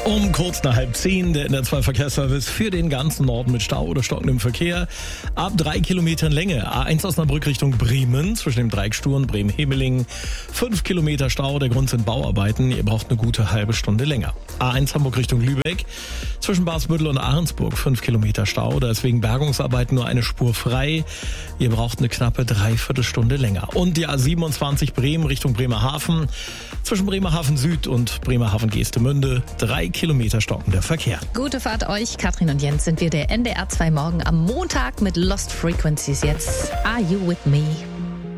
Um kurz nach 9:30 der NDR2 Verkehrsservice für den ganzen Norden mit Stau oder stockendem Verkehr. Ab 3 Kilometern Länge. A1 Osnabrück Richtung Bremen, zwischen dem Dreieck Sturm, Bremen-Hemeling. 5 Kilometer Stau, der Grund sind Bauarbeiten. Ihr braucht eine gute halbe Stunde länger. A1 Hamburg Richtung Lübeck, zwischen Barsbüttel und Ahrensburg. 5 Kilometer Stau, da ist wegen Bergungsarbeiten nur eine Spur frei. Ihr braucht eine knappe Dreiviertelstunde länger. Und die A27 Bremen Richtung Bremerhaven, zwischen Bremerhaven Süd und Bremerhaven Geestemünde. 3 Kilometer stockender Verkehr. Gute Fahrt euch. Katrin und Jens sind wir der NDR 2 Morgen am Montag mit Lost Frequencies jetzt. Are You With Me?